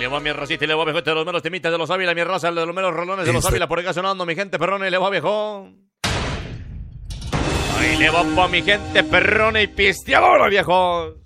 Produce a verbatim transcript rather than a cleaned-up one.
le va mi racita y le va viejo, este de los meros temitas de los Ávila, mi raza, el de los meros rolones de los Ávila, por acá sonando, mi gente perrona, y le va viejo. Ahí le va pa' mi gente perrona y pisteadora, viejo.